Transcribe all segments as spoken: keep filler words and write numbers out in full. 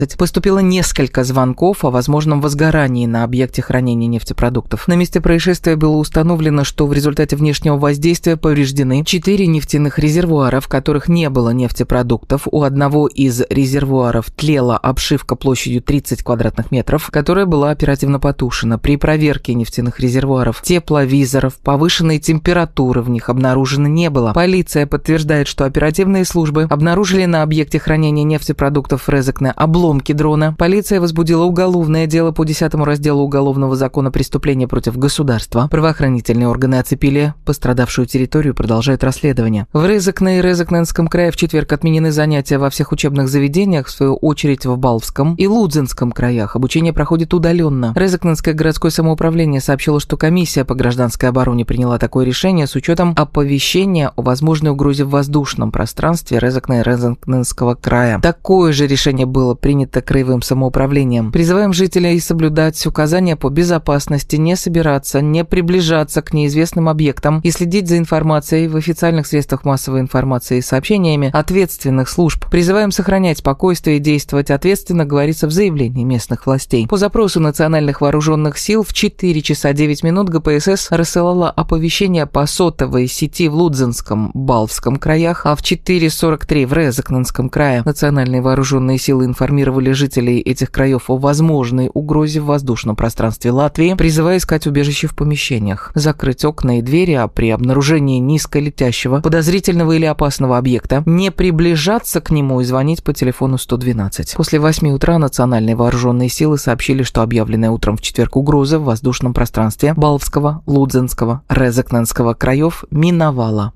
Поступило несколько звонков о возможном возгорании на объекте хранения нефтепродуктов. На месте происшествия было установлено, что в результате внешнего воздействия повреждены четыре нефтяных резервуара, в которых не было нефтепродуктов. У одного из резервуаров тлела обшивка площадью тридцать квадратных метров, которая была оперативно потушена. При проверке нефтяных резервуаров тепловизоров повышенной температуры в них обнаружено не было. Полиция подтверждает, что оперативные службы обнаружили на объекте хранения нефтепродуктов в Резекне обломки дрона. Полиция возбудила уголовное дело по десятому разделу Уголовного закона «Преступления против государства». Правоохранительные органы оцепили пострадавшую территорию, продолжают расследование. В Резекне и Резекненском крае в четверг отменены занятия во всех учебных заведениях, в свою очередь в Балвском и Лудзенском краях. Обучение проходит удаленно. Резекненское городское самоуправление сообщило, что комиссия по гражданской обороне приняла такое решение с учетом оповещения о возможной угрозе в воздушном пространстве Резекне и Резекненского края. Такое же решение было принято краевым самоуправлением. Призываем жителей соблюдать указания по безопасности, не собираться, не приближаться к неизвестным объектам и следить за информацией в официальных средствах массовой информации и сообщениями ответственных служб. Призываем сохранять спокойствие и действовать ответственно, говорится в заявлении местных властей. По запросу национальных вооруженных сил в четыре часа девять минут ГПСС рассылала оповещение по сотовой сети в Лудзенском, Балвском краях, а в четыре сорок три в Резекненском крае. Национальные вооруженные силы информировали жителей этих краев о возможной угрозе в воздушном пространстве Латвии, призывая искать убежище в помещениях, закрыть окна и двери, а при обнаружении низколетящего, подозрительного или опасного объекта не приближаться к нему и звонить по телефону сто двенадцать. После восьми утра национальные вооруженные силы сообщили, что объявленная утром в четверг угроза в воздушном пространстве Балвского, Лудзенского, Резекненского краев миновала.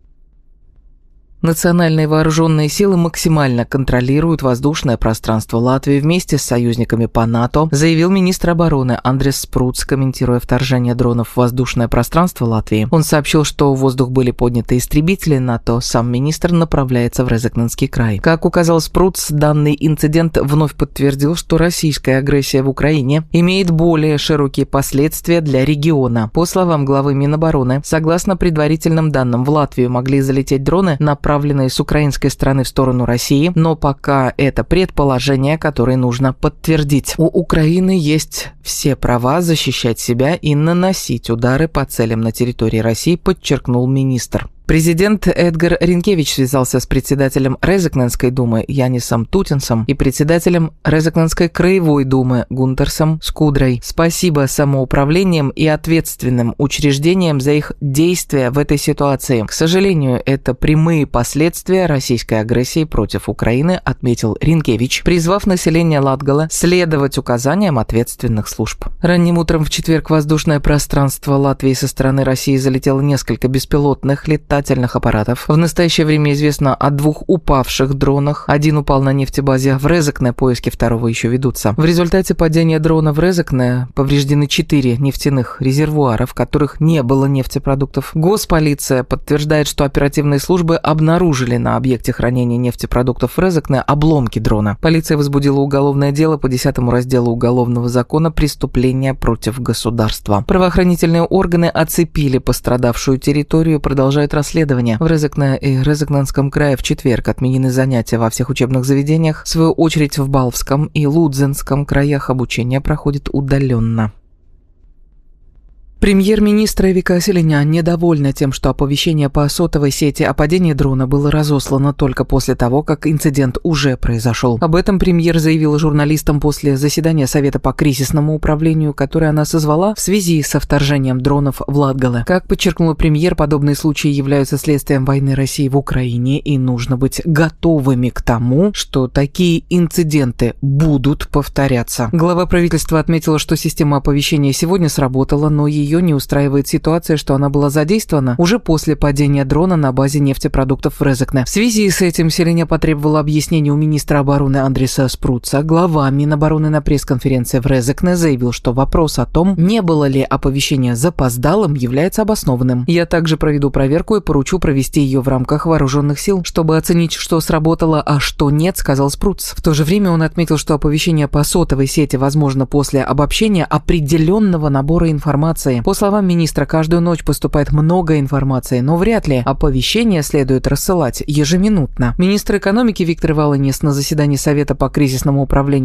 Национальные вооруженные силы максимально контролируют воздушное пространство Латвии вместе с союзниками по НАТО, заявил министр обороны Андрис Спруц, комментируя вторжение дронов в воздушное пространство Латвии. Он сообщил, что в воздух были подняты истребители НАТО, сам министр направляется в Резекненский край. Как указал Спруц, данный инцидент вновь подтвердил, что российская агрессия в Украине имеет более широкие последствия для региона. По словам главы Минобороны, согласно предварительным данным, в Латвию могли залететь дроны, направленные с украинской стороны в сторону России, но пока это предположение, которое нужно подтвердить. У Украины есть все права защищать себя и наносить удары по целям на территории России, подчеркнул министр. Президент Эдгар Ринкевич связался с председателем Резекненской думы Янисом Тутинсом и председателем Резекненской краевой думы Гунтерсом Скудрой. Спасибо самоуправлениям и ответственным учреждениям за их действия в этой ситуации. К сожалению, это прямые последствия российской агрессии против Украины, отметил Ринкевич, призвав население Латгала следовать указаниям ответственных служб. Ранним утром в четверг в воздушное пространство Латвии со стороны России залетело несколько беспилотных летательных аппаратов. В настоящее время известно о двух упавших дронах. Один упал на нефтебазе в Резекне, поиски второго еще ведутся. В результате падения дрона в Резекне повреждены четыре нефтяных резервуара, в которых не было нефтепродуктов. Госполиция подтверждает, что оперативные службы обнаружили на объекте хранения нефтепродуктов в Резекне обломки дрона. Полиция возбудила уголовное дело по десятому разделу Уголовного закона «Преступления против государства». Правоохранительные органы оцепили пострадавшую территорию, продолжают расследование. Расследования. В Резекне и Резекненском крае в четверг отменены занятия во всех учебных заведениях. В свою очередь в Балвском и Лудзенском краях обучение проходит удаленно. Премьер-министр Вика Селинян недовольна тем, что оповещение по сотовой сети о падении дрона было разослано только после того, как инцидент уже произошел. Об этом премьер заявила журналистам после заседания Совета по кризисному управлению, которое она созвала в связи со вторжением дронов в Латгале. Как подчеркнула премьер, подобные случаи являются следствием войны России в Украине, и нужно быть готовыми к тому, что такие инциденты будут повторяться. Глава правительства отметила, что система оповещения сегодня сработала, но ее не устраивает ситуация, что она была задействована уже после падения дрона на базе нефтепродуктов в Резекне. В связи с этим Селиня потребовала объяснений у министра обороны Андриса Спруца. Глава Минобороны на пресс-конференции в Резекне заявил, что вопрос о том, не было ли оповещение запоздалым, является обоснованным. Я также проведу проверку и поручу провести ее в рамках вооруженных сил, чтобы оценить, что сработало, а что нет, сказал Спруц. В то же время он отметил, что оповещение по сотовой сети возможно после обобщения определенного набора информации. силы. По словам министра, каждую ночь поступает много информации, но вряд ли оповещения следует рассылать ежеминутно. Министр экономики Виктор Волынец на заседании Совета по кризисному управлению